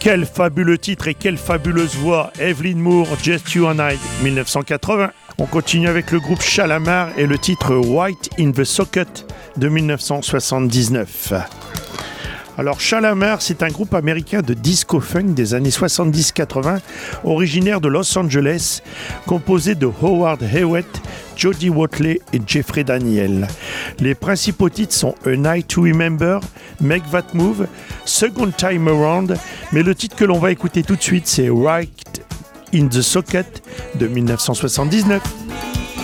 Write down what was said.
Quel fabuleux titre et quelle fabuleuse voix. Evelyn Moore, Just You and I, 1980. On continue avec le groupe Shalamar et le titre White in the Socket de 1979. Alors Shalamar, c'est un groupe américain de disco-funk des années 70-80, originaire de Los Angeles, composé de Howard Hewitt, Jody Watley et Jeffrey Daniel. Les principaux titres sont A Night to Remember, Make That Move, Second Time Around, mais le titre que l'on va écouter tout de suite, c'est Right in the Socket de 1979.